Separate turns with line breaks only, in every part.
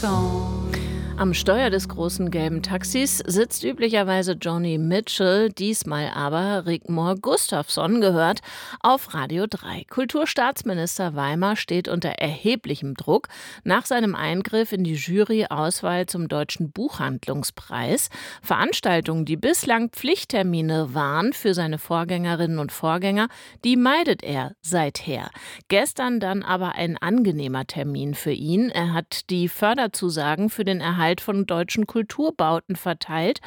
gone.
Am Steuer des großen gelben Taxis sitzt üblicherweise Joni Mitchell, diesmal aber Rigmor Gustafsson gehört auf Radio 3. Kulturstaatsminister Weimer steht unter erheblichem Druck nach seinem Eingriff in die Juryauswahl zum Deutschen Buchhandlungspreis. Veranstaltungen, die bislang Pflichttermine waren für seine Vorgängerinnen und Vorgänger, die meidet er seither. Gestern dann aber ein angenehmer Termin für ihn. Er hat die Förderzusagen für den Erhalt von deutschen Kulturbauten verteilt.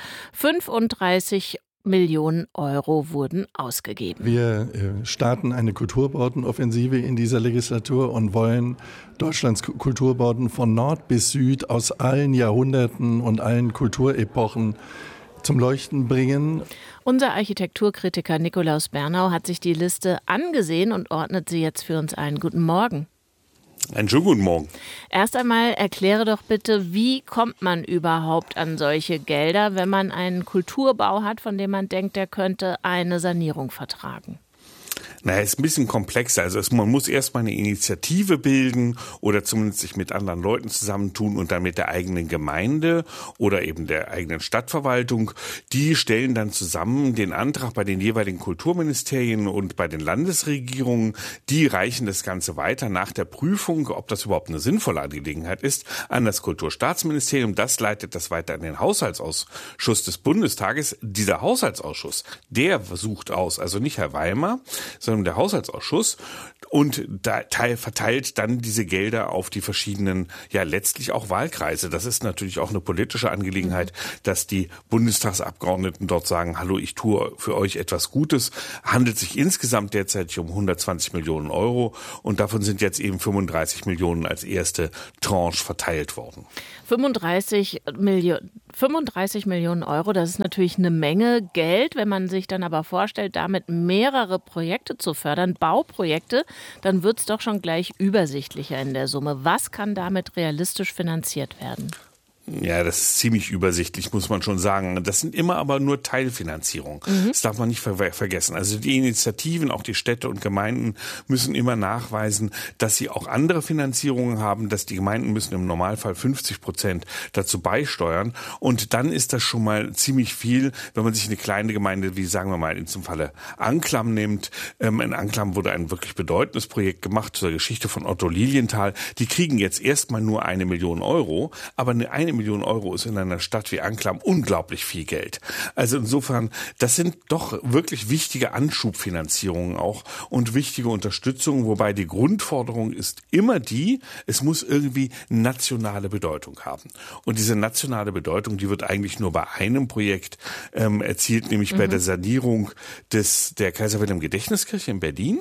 35 Millionen Euro wurden ausgegeben.
Wir starten eine Kulturbautenoffensive in dieser Legislatur und wollen Deutschlands Kulturbauten von Nord bis Süd aus allen Jahrhunderten und allen Kulturepochen zum Leuchten bringen.
Unser Architekturkritiker Nikolaus Bernau hat sich die Liste angesehen und ordnet sie jetzt für uns ein. Guten Morgen.
Einen schönen guten Morgen.
Erst einmal erkläre doch bitte, wie kommt man überhaupt an solche Gelder, wenn man einen Kulturbau hat, von dem man denkt, der könnte eine Sanierung vertragen?
Naja, ist ein bisschen komplexer. Also man muss erstmal eine Initiative bilden oder zumindest sich mit anderen Leuten zusammentun und dann mit der eigenen Gemeinde oder eben der eigenen Stadtverwaltung. Die stellen dann zusammen den Antrag bei den jeweiligen Kulturministerien und bei den Landesregierungen. Die reichen das Ganze weiter nach der Prüfung, ob das überhaupt eine sinnvolle Angelegenheit ist, an das Kulturstaatsministerium. Das leitet das weiter an den Haushaltsausschuss des Bundestages. Dieser Haushaltsausschuss, der sucht aus, also nicht Herr Weimer, sondern der Haushaltsausschuss, und verteilt dann diese Gelder auf die verschiedenen, ja letztlich auch Wahlkreise. Das ist natürlich auch eine politische Angelegenheit, dass die Bundestagsabgeordneten dort sagen, hallo, ich tue für euch etwas Gutes. Handelt sich insgesamt derzeit um 120 Millionen Euro und davon sind jetzt eben 35 Millionen als erste Tranche verteilt worden.
35 Millionen Euro, das ist natürlich eine Menge Geld. Wenn man sich dann aber vorstellt, damit mehrere Projekte zu fördern, Bauprojekte, dann wird es doch schon gleich übersichtlicher in der Summe. Was kann damit realistisch finanziert werden?
Ja, das ist ziemlich übersichtlich, muss man schon sagen. Das sind immer aber nur Teilfinanzierungen. Das darf man nicht vergessen. Also die Initiativen, auch die Städte und Gemeinden müssen immer nachweisen, dass sie auch andere Finanzierungen haben, dass die Gemeinden müssen im Normalfall 50% dazu beisteuern. Und dann ist das schon mal ziemlich viel, wenn man sich eine kleine Gemeinde, wie sagen wir mal in zum Falle Anklam nimmt. In Anklam wurde ein wirklich bedeutendes Projekt gemacht zur Geschichte von Otto Lilienthal. Die kriegen jetzt erstmal nur 1 Million Euro, aber eine Million Euro ist in einer Stadt wie Anklam unglaublich viel Geld. Also insofern, das sind doch wirklich wichtige Anschubfinanzierungen auch und wichtige Unterstützung, wobei die Grundforderung ist immer die, es muss irgendwie nationale Bedeutung haben. Und diese nationale Bedeutung, die wird eigentlich nur bei einem Projekt erzielt, nämlich bei der Sanierung der Kaiser Wilhelm Gedächtniskirche in Berlin.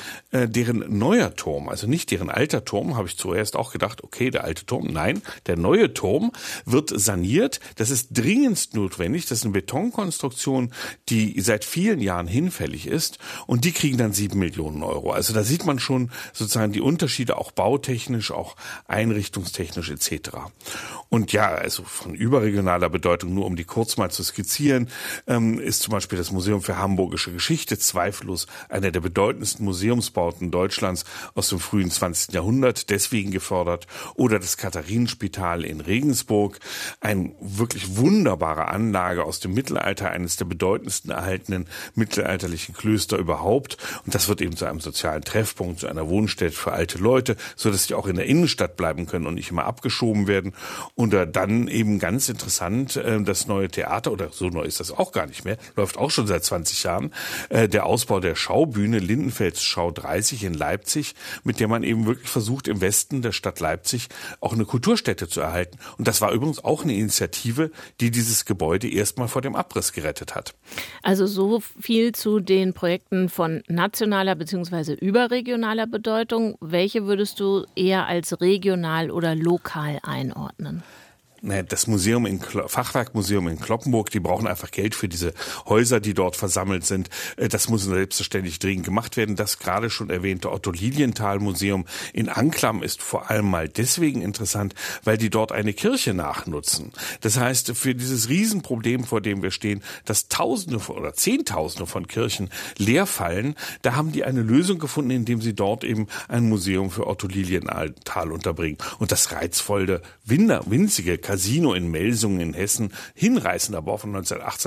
Deren neuer Turm, also nicht deren alter Turm, habe ich zuerst auch gedacht, okay, der alte Turm, nein, der neue Turm wird saniert. Das ist dringendst notwendig. Das ist eine Betonkonstruktion, die seit vielen Jahren hinfällig ist und die kriegen dann 7 Millionen Euro. Also da sieht man schon sozusagen die Unterschiede, auch bautechnisch, auch einrichtungstechnisch etc. Und ja, also von überregionaler Bedeutung, nur um die kurz mal zu skizzieren, ist zum Beispiel das Museum für Hamburgische Geschichte zweifellos einer der bedeutendsten Museumsbauten Deutschlands aus dem frühen 20. Jahrhundert, deswegen gefördert. Oder das Katharinenspital in Regensburg, eine wirklich wunderbare Anlage aus dem Mittelalter, eines der bedeutendsten erhaltenen mittelalterlichen Klöster überhaupt. Und das wird eben zu einem sozialen Treffpunkt, zu einer Wohnstätte für alte Leute, so dass sie auch in der Innenstadt bleiben können und nicht immer abgeschoben werden. Und dann eben ganz interessant, das neue Theater, oder so neu ist das auch gar nicht mehr, läuft auch schon seit 20 Jahren, der Ausbau der Schaubühne Lindenfels Schau 30 in Leipzig, mit der man eben wirklich versucht, im Westen der Stadt Leipzig auch eine Kulturstätte zu erhalten. Und das war übrigens auch eine Initiative, die dieses Gebäude erstmal vor dem Abriss gerettet hat.
Also so viel zu den Projekten von nationaler bzw. überregionaler Bedeutung. Welche würdest du eher als regional oder lokal einordnen?
Das Fachwerkmuseum in Cloppenburg, die brauchen einfach Geld für diese Häuser, die dort versammelt sind. Das muss selbstverständlich dringend gemacht werden. Das gerade schon erwähnte Otto-Lilienthal-Museum in Anklam ist vor allem mal deswegen interessant, weil die dort eine Kirche nachnutzen. Das heißt, für dieses Riesenproblem, vor dem wir stehen, dass Tausende oder Zehntausende von Kirchen leer fallen, da haben die eine Lösung gefunden, indem sie dort eben ein Museum für Otto-Lilienthal unterbringen. Und das reizvolle, winzige Casino in Melsungen in Hessen, hinreißender Bau von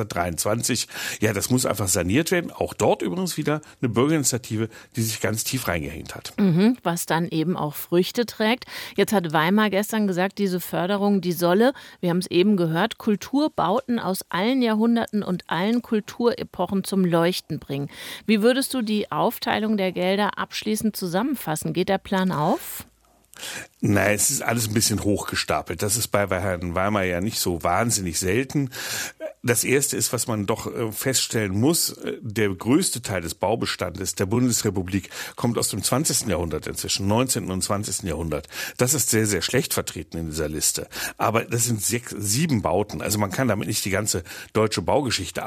1823. Ja, das muss einfach saniert werden. Auch dort übrigens wieder eine Bürgerinitiative, die sich ganz tief reingehängt hat.
Was dann eben auch Früchte trägt. Jetzt hat Weimar gestern gesagt, diese Förderung, die solle, wir haben es eben gehört, Kulturbauten aus allen Jahrhunderten und allen Kulturepochen zum Leuchten bringen. Wie würdest du die Aufteilung der Gelder abschließend zusammenfassen? Geht der Plan auf?
Nein, es ist alles ein bisschen hochgestapelt. Das ist bei Herrn Weimar ja nicht so wahnsinnig selten. Das Erste ist, was man doch feststellen muss, der größte Teil des Baubestandes der Bundesrepublik kommt aus dem 20. Jahrhundert inzwischen, 19. und 20. Jahrhundert. Das ist sehr, sehr schlecht vertreten in dieser Liste. Aber das sind 7 Bauten. Also man kann damit nicht die ganze deutsche Baugeschichte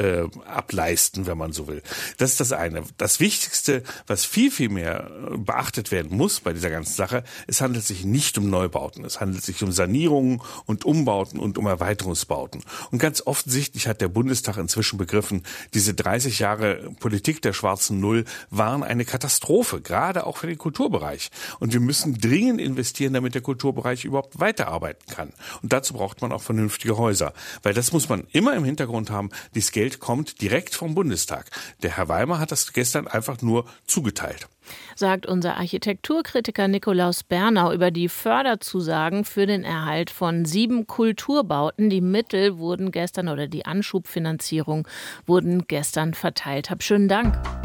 ableisten, wenn man so will. Das ist das eine. Das Wichtigste, was viel, viel mehr beachtet werden muss bei dieser ganzen Sache, es handelt sich nicht um Neubauten. Es handelt sich um Sanierungen und Umbauten und um Erweiterungsbauten. Und ganz offensichtlich hat der Bundestag inzwischen begriffen, diese 30 Jahre Politik der schwarzen Null waren eine Katastrophe, gerade auch für den Kulturbereich. Und wir müssen dringend investieren, damit der Kulturbereich überhaupt weiterarbeiten kann. Und dazu braucht man auch vernünftige Häuser. Weil das muss man immer im Hintergrund haben, dieses Geld kommt direkt vom Bundestag. Der Herr Weimar hat das gestern einfach nur zugeteilt.
Sagt unser Architekturkritiker Nikolaus Bernau über die Förderzusagen für den Erhalt von 7 Kulturbauten. Die Mittel wurden gestern oder die Anschubfinanzierung wurden gestern verteilt. Hab schönen Dank.